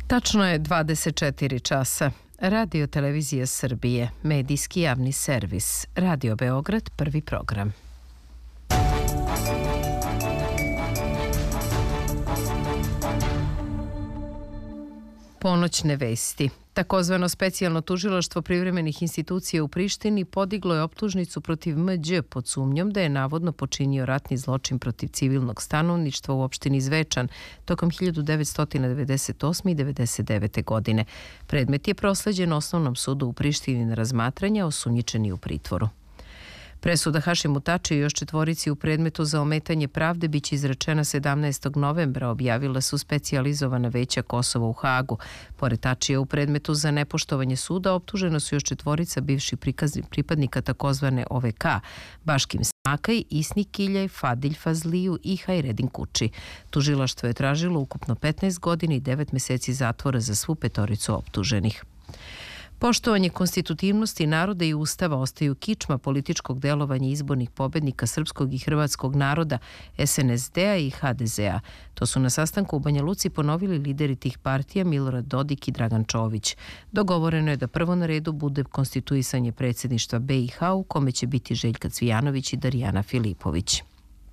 Tačno je 24 časa. Radio Televizija Srbije, medijski javni servis. Radio Beograd, prvi program. Ponoćne vesti. Takozvano specijalno tužilaštvo privremenih institucija u Prištini podiglo je optužnicu protiv MĐ pod sumnjom da je navodno počinio ratni zločin protiv civilnog stanovništva u opštini Zvečan tokom 1998. i 1999. godine. Predmet je prosleđen Osnovnom sudu u Prištini na razmatranje, osumnjičeni u pritvoru. Presuda Hašimu Tači i još četvorici u predmetu za ometanje pravde biće izrečena 17. novembra, objavila su specijalizovana veća Kosova u Hagu. Pored Tačija u predmetu za nepoštovanje suda optužena su još četvorica bivših pripadnika takozvane OVK, Baškim Smakaj, Isnik Kiljaj, Fadilj Fazliju i Hajredin Kuči. Tužilaštvo je tražilo ukupno 15 godina i 9 meseci zatvora za svu petoricu optuženih. Poštovanje konstitutivnosti naroda i ustava ostaju kičma političkog delovanja izbornih pobednika srpskog i hrvatskog naroda, SNSD-a i HDZ-a. To su na sastanku u Banja Luci ponovili lideri tih partija Milorad Dodik i Dragan Čović. Dogovoreno je da prvo na redu bude konstituisanje predsjedništva BiH u kome će biti Željka Cvijanović i Darijana Filipović.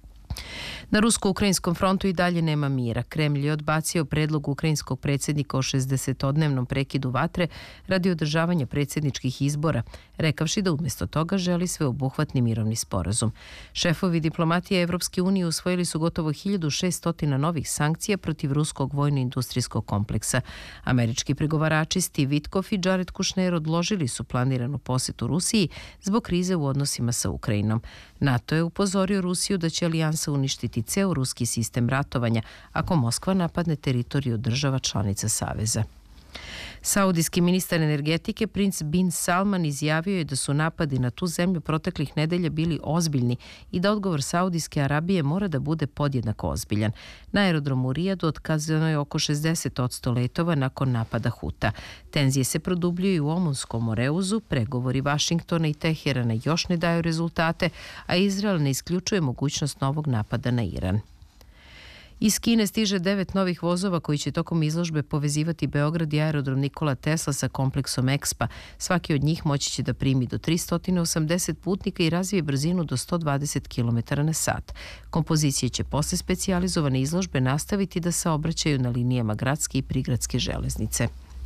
Na rusko-ukrajinskom frontu i dalje nema mira. Kremlj je odbacio predlog ukrajinskog predsjednika o 60-dnevnom prekidu vatre radi održavanja predsjedničkih izbora, rekavši da umjesto toga želi sveobuhvatni mirovni sporazum. Šefovi diplomatije Evropske unije usvojili su gotovo 1600 novih sankcija protiv ruskog vojno-industrijskog kompleksa. Američki pregovarači Steve Witkoff i Jared Kushner odložili su planiranu posetu Rusiji zbog krize u odnosima sa Ukrajinom. NATO je upozorio Rusiju da će alijansa uništiti ceo ruski sistem ratovanja ako Moskva napadne teritoriju država članica Saveza. Saudijski ministar energetike princ Bin Salman izjavio je da su napadi na tu zemlju proteklih nedelja bili ozbiljni i da odgovor Saudijske Arabije mora da bude podjednako ozbiljan. Na aerodromu u Rijadu otkazano je oko 60% letova nakon napada Huta. Tenzije se produbljuju u Omanskom Moreuzu, pregovori Vašingtona i Teherana još ne daju rezultate, a Izrael ne isključuje mogućnost novog napada na Iran. Iz Kine stiže 9 novih vozova koji će tokom izložbe povezivati Beograd i aerodrom Nikola Tesla sa kompleksom Expa. Svaki od njih moći će da primi do 380 putnika i razvije brzinu do 120 km na sat. Kompozicije će posle specijalizovane izložbe nastaviti da saobraćaju na linijama gradske i prigradske železnice.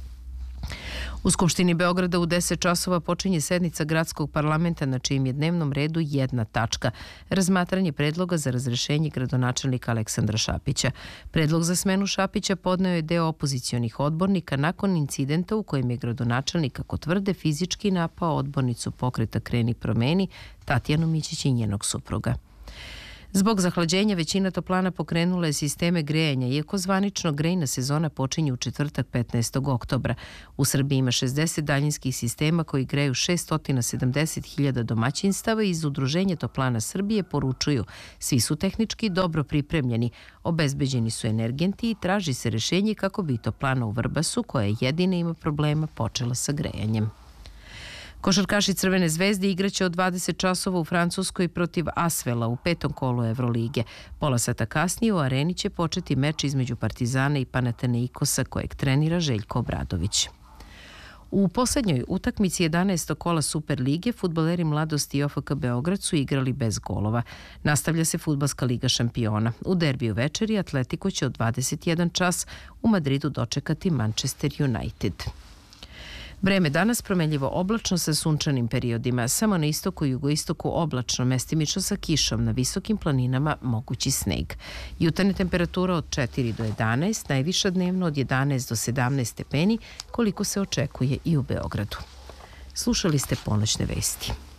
U Skupštini Beograda u 10 časova počinje sednica gradskog parlamenta na čijem je dnevnom redu jedna tačka – razmatranje predloga za razrešenje gradonačelnika Aleksandra Šapića. Predlog za smenu Šapića podneo je deo opozicionih odbornika nakon incidenta u kojem je gradonačelnik, kako tvrde, fizički napao odbornicu pokreta Kreni promeni Tatjanu Mićić i njenog supruga. Zbog zahlađenja većina toplana pokrenula je sisteme grejanja, iako zvanično grejna sezona počinje u četvrtak 15. oktobra. U Srbiji ima 60 daljinskih sistema koji greju 670.000 domaćinstava i iz Udruženja toplana Srbije poručuju: svi su tehnički dobro pripremljeni, obezbeđeni su energenti i traži se rešenje kako bi toplana u Vrbasu, koja jedina ima problema, počela sa grejanjem. Košarkaši Crvene zvezde igraće od 20 časova u Francuskoj protiv Asvela u 5. kolu Evrolige. Pola sata kasnije u areni će početi meč između Partizana i Panathinaikosa kojeg trenira Željko Obradović. U poslednjoj utakmici 11. kola Superlige fudbaleri Mladosti i OFK Beograd su igrali bez golova. Nastavlja se Fudbalska liga šampiona. U derbiju večeri Atletico će od 21 čas u Madridu dočekati Manchester United. Vreme danas promenljivo oblačno sa sunčanim periodima, samo na istoku i jugoistoku oblačno, mestimično sa kišom, na visokim planinama mogući sneg. Jutarnja temperatura od 4 do 11, najviša dnevno od 11 do 17 stepeni, koliko se očekuje i u Beogradu. Slušali ste ponoćne vesti.